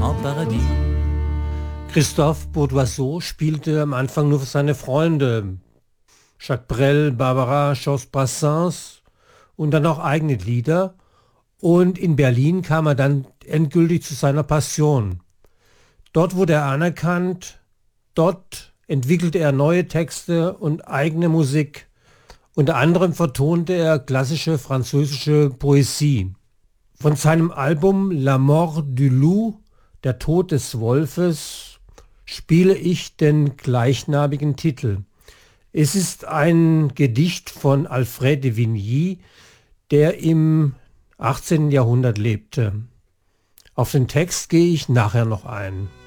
en paradis. Christophe Bourdoiseau spielte am Anfang nur für seine Freunde, Jacques Brel, Barbara, Georges Brassens und dann auch eigene Lieder. Und in Berlin kam er dann endgültig zu seiner Passion. Dort wurde er anerkannt, dort entwickelte er neue Texte und eigene Musik. Unter anderem vertonte er klassische französische Poesie. Von seinem Album La Mort du Loup, der Tod des Wolfes, spiele ich den gleichnamigen Titel. Es ist ein Gedicht von Alfred de Vigny, der im 18. Jahrhundert lebte. Auf den Text gehe ich nachher noch ein.